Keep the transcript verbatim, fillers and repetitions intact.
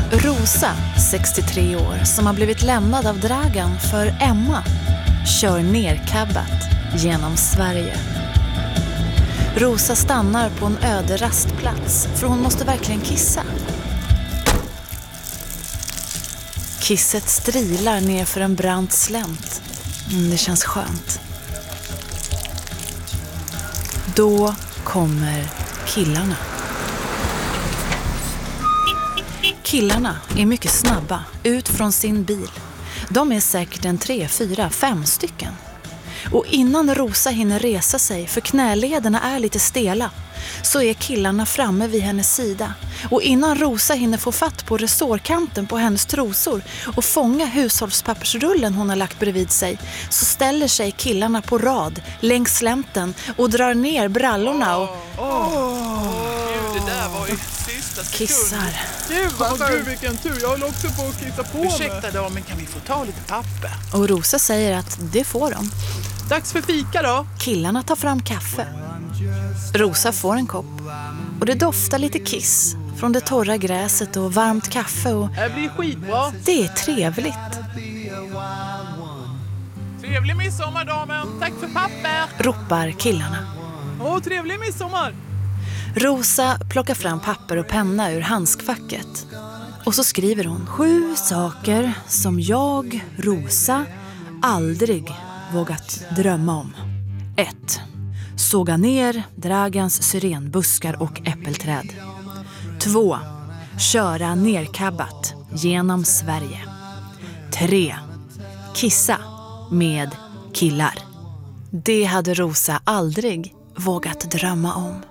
Rosa, sextiotre år, som har blivit lämnad av Dragan för Emma, kör nerkabbat genom Sverige. Rosa stannar på en öde rastplats för hon måste verkligen kissa. Kisset strilar ner för en brant slänt. Mm, det känns skönt. Då kommer killarna. Killarna är mycket snabba ut från sin bil. De är säkert en tre, fyra, fem stycken. Och innan Rosa hinner resa sig, för knälederna är lite stela, så är killarna framme vid hennes sida. Och innan Rosa hinner få fatt på resårkanten på hennes trosor och fånga hushållspappersrullen hon har lagt bredvid sig, så ställer sig killarna på rad längs slänten och drar ner brallorna och Åh, oh, oh. Det där var ju sista sekund. Kissar. Gud, alltså, gud vilken tur. Jag håller också på att kissa på mig. Ursäkta då, men kan vi få ta lite papper? Och Rosa säger att det får de. Dags för fika då. Killarna tar fram kaffe. Rosa får en kopp. Och det doftar lite kiss från det torra gräset och varmt kaffe. Och det blir skitbra. Det är trevligt. Trevlig midsommar, damen. Tack för papper. Ropar killarna. Åh, trevlig midsommar. Rosa plockar fram papper och penna ur handskfacket. Och så skriver hon sju saker som jag, Rosa, aldrig vågat drömma om. ett. Såga ner Dragans syrenbuskar och äppelträd. två. Köra nerkabbat genom Sverige. tre. Kissa med killar. Det hade Rosa aldrig vågat drömma om.